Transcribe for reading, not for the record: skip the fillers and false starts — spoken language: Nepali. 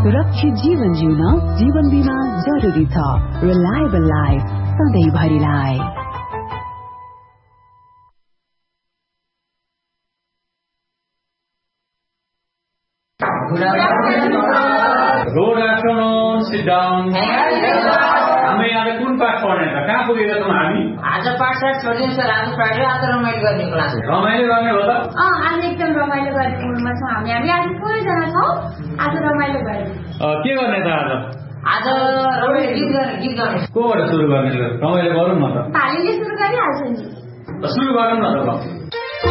सुरक्षित जीवन जिउन जीवन बीमा जरुरी छ। Reliable life सधैँभरिलाई। Good afternoon. Sit down. हमें यहाँ कुन पाठ पढ्ने त? कहाँ पुगेका छौँ हामी? आज पाठ साठ छोडिदिउँ सर। आज फ्राइडे, आज रमाइलो गर्ने क्लास। रमाइलो गर्ने हो त? आज एकदम रमाइलो गर्ने मुडमा छौँ हामी। हामी आज थोरैजना छौँ। आज रमाइलो गर्ने। के गर्ने त आज? आज रमाइलो गीत गर्ने। कोबाट सुरु गर्ने? रमाइलो गरौँ न त। तालीले सुरु गरिहाल्छ नि। सुरु गरौँ न त।